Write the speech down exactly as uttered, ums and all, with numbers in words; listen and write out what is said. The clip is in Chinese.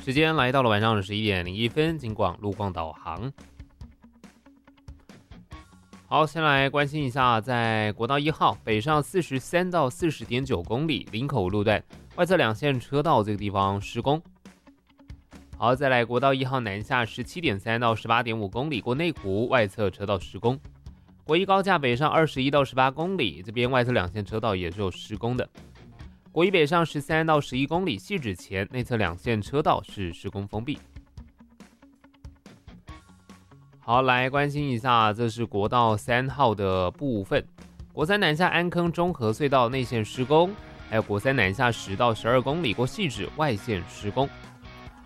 时间来到了晚上十一点零一分，金广路况导航。好，先来关心一下，在国道一号北上四十三到四十点九公里林口路段外侧两线车道这个地方施工。好，再来国道一号南下十七点三到十八点五公里过内湖外侧车道施工。国一高架北上二十一到十八公里，这边外侧两线车道也是有施工的。国一北上十三到十一公里汐止前内侧两线车道是施工封闭。好，来关心一下，这是国道三号的部分，国三南下安坑中和隧道内线施工，还有国三南下十到十二公里过汐止外线施工。